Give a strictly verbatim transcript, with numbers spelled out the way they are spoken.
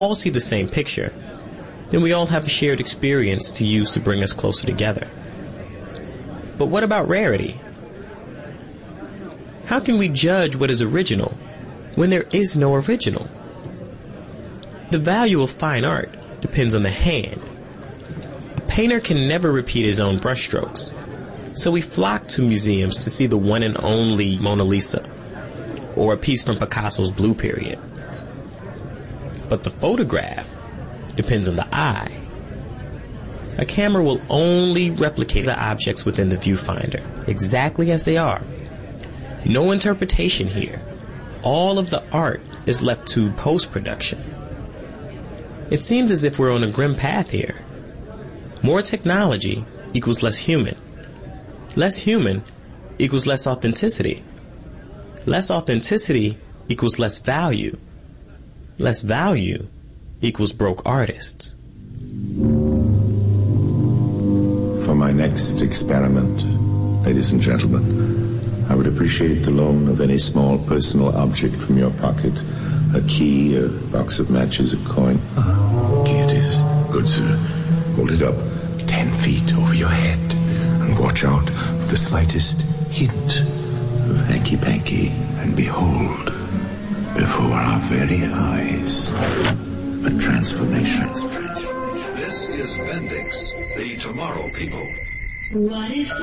all see the same picture, then we all have a shared experience to use to bring us closer together. But what about rarity? How can we judge what is original when there is no original? The value of fine art depends on the hand. A painter can never repeat his own brushstrokes, so we flock to museums to see the one and only Mona Lisa, or a piece from Picasso's Blue Period. But the photograph depends on the eye. A camera will only replicate the objects within the viewfinder, exactly as they are. No interpretation here. All of the art is left to post-production. It seems as if we're on a grim path here. More technology equals less human. Less human equals less authenticity. Less authenticity equals less value. Less value equals broke artists. For my next experiment, ladies and gentlemen, I would appreciate the loan of any small personal object from your pocket. A key, a box of matches, a coin. Uh, key it is. Good, sir. Hold it up ten feet over your head and watch out for the slightest hint of hanky-panky. And behold, before our very eyes, a transformation. This is Bendix, the Tomorrow People. What is